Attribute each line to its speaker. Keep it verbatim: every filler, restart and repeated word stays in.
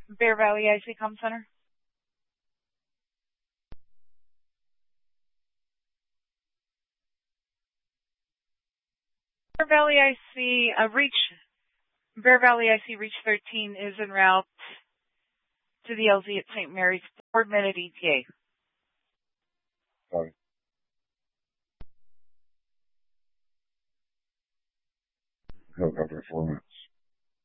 Speaker 1: Bear Valley I C Com Center. Bear Valley I C, uh, reach, Bear Valley I C Reach thirteen is en route to the L Z at Saint Mary's, four minute E T A.
Speaker 2: Sorry. Helicopter four minute.